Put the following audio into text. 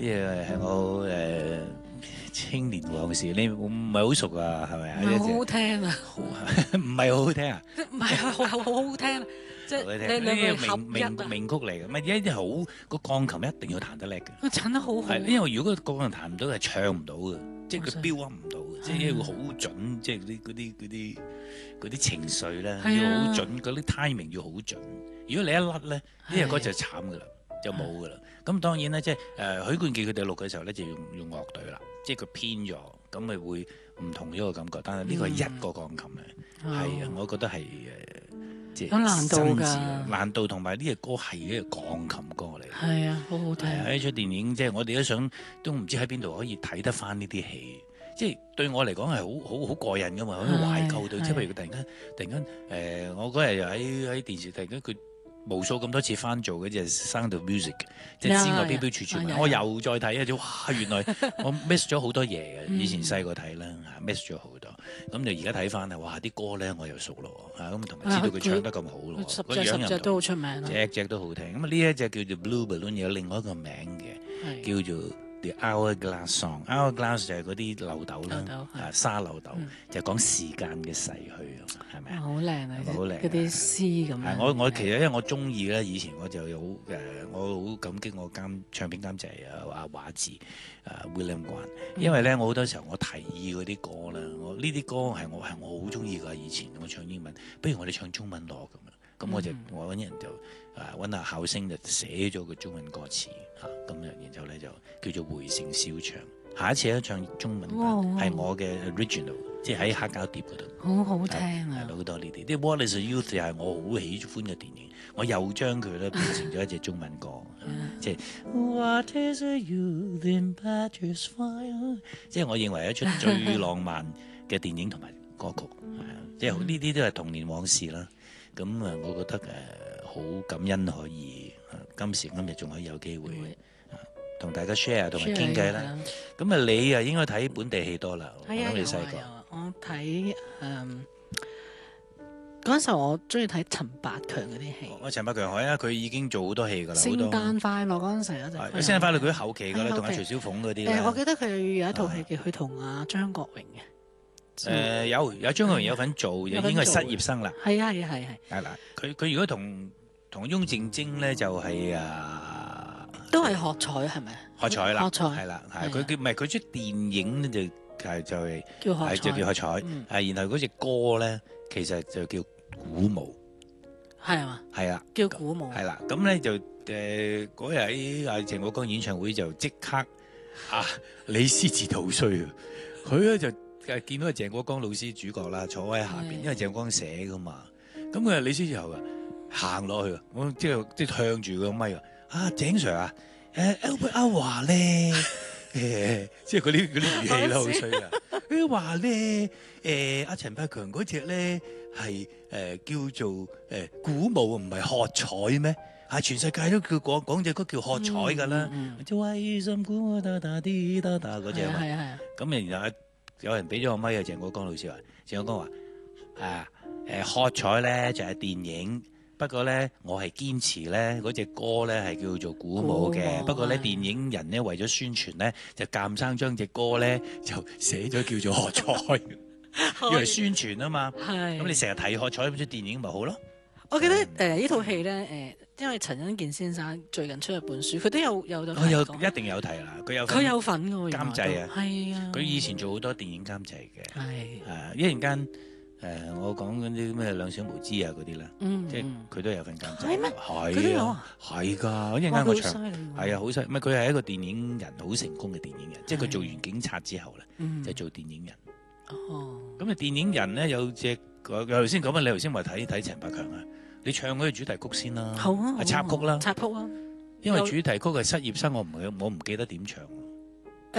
個係我青年往事，你唔係好熟啊，係咪啊？ 好好聽啊！ 唔係好好聽啊？ 唔係好好聽，即係你兩句合一啊！ 名曲嚟嘅，唔係一啲好個鋼琴一定要彈得叻嘅。 佢彈得好好， 係因為如果個鋼琴彈唔到係唱唔到嘅，即係佢標唔到嘅，即係要好準，即係嗰啲情緒咧要好準，嗰啲 timing 要好準。如果你一甩咧，呢隻歌就慘㗎啦，就冇㗎啦。咁當然咧，即係許冠傑佢哋錄嘅時候咧，就用樂隊啦，即係佢編咗，咁咪會唔同咗個感覺。但係呢個係一個鋼琴嚟，係啊，我覺得係即係有難度㗎， 難度同埋呢隻歌係一個鋼琴歌嚟。 係啊，好好聽。 喺出電影，即係我哋都想，都唔知喺邊度可以睇得翻呢啲戲。即係對我嚟講係好過癮㗎嘛，好懷舊到，即係譬如突然間，我嗰日又喺電視突然間佢。無數咁多次翻做嗰隻《Sound of Music》，即係先個標標處處，我又再睇一次，哇！原來我 miss 咗好多嘢嘅，以前細個睇啦，miss 咗好多。咁就而家睇翻啊，哇！啲歌咧我又熟咯，咁同埋知道佢唱得咁好咯，個樣又十隻都好出名， 隻都好聽。咁啊呢一隻叫做 Blue Balloon，有另外一個名嘅，叫做 The Hourglass Song。Hourglass 就係嗰啲漏斗啦，沙漏斗，就講時間嘅逝去，係咪啊？ 好靚啊！ 好靚， 嗰啲詩咁。 我其實因為我中意咧，以前我就有我好感激我唱片監製華智William 關，因為咧我好多時候我提議嗰啲歌咧，我呢啲歌係我好中意㗎。以前我唱英文，不如我哋唱中文樂咁樣。咁我揾人就揾下考星就寫咗個中文歌詞咁然之後咧就叫做回城小唱。下一次咧唱中文版係我嘅 original， 即係喺黑膠碟嗰度。 好好聽啊！ 好多呢啲，啲 What is a Youth 係我好喜歡嘅電影，我又將佢咧變成咗一隻中文歌，即係 What is a Youth in Paris Fire， 即係我認為一出最浪漫嘅電影同埋歌曲，即係呢啲都係童年往事啦。咁我覺得好感恩可以今時今日仲可以有機會同大家 share 同埋傾偈啦。咁你應該睇本地戲多啦。我諗你細個， 我睇嗰陣時候我中意睇陳百強嗰啲戲。 陳百強係佢已經做好多戲㗎啦。 聖誕快樂嗰陣時有隻。 聖誕快樂佢後期㗎啦，同阿徐小鳳嗰啲。 我記得佢有一套戲叫佢同阿張國榮嘅。 有張國榮有份做，應該係失業生啦。 係。 係啦，佢如果同翁靜晶咧就係都係學彩係咪？ 學彩啦， 學彩係啦，係佢唔係佢出電影咧就係叫學彩，然後嗰隻歌咧其實就叫鼓舞， 係嘛？ 係啊， 叫鼓舞。 係啦，咁咧就嗰日喺鄭國江演唱會就即刻李思捷陶衰啊！佢咧就見到鄭國江老師主角啦，坐喺下邊，因為鄭國江寫噶嘛，咁佢李思捷後行落去，我即係向住個咪鄭 Sir 啊，Albert 阿華咧，即係嗰啲語氣啦，好衰啊！話咧，阿陳百強嗰隻咧係叫做鼓舞，唔係喝彩咩？全世界都叫講隻歌叫喝彩㗎啦，就為什鼓舞噠噠啲噠噠嗰隻嘛。係。咁然後有人俾咗個咪啊，鄭國江老師話，鄭國江話喝彩咧就係電影。不過咧，我係堅持咧嗰隻歌咧係叫做鼓舞嘅。不過咧，電影人咧為咗宣傳咧，就鑑生將隻歌咧就寫咗叫做喝彩，因為宣傳啊嘛。係。咁你成日睇喝彩，咁出電影咪好咯？ 我記得呢套戲咧因為陳欣健先生最近出咗本書，佢都有咗睇過。 一定有睇啦， 佢有份㗎喎， 監製啊。 係啊。佢以前做好多電影監製嘅。 係。 一陣間。我講嗰啲咩兩小無知嗰啲啦，即係佢都有份監製。 係咩？ 係啊，係㗎。一陣間我唱，係啊，好犀利。佢係一個電影人，好成功嘅電影人。即係佢做完警察之後咧，就做電影人。咁電影人咧有隻，我頭先講你頭先話睇陳百強啊，你唱嗰個主題曲先啦。 好啊。 插曲啦。 插曲啊。 因為主題曲係失業生，我唔記得點唱。